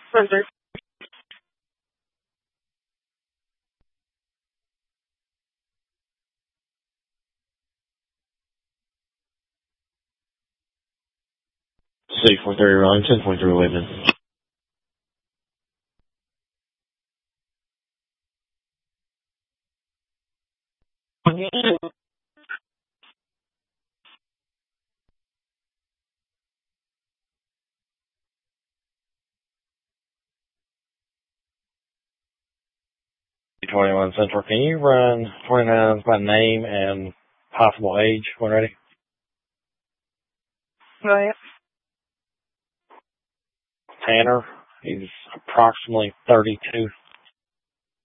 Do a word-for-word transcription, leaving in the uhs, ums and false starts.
six point three Ryan, ten point three Whitman. twenty-one Central. Can you run twenty-nines by name and possible age when ready? Go ahead. Tanner. He's approximately thirty-two.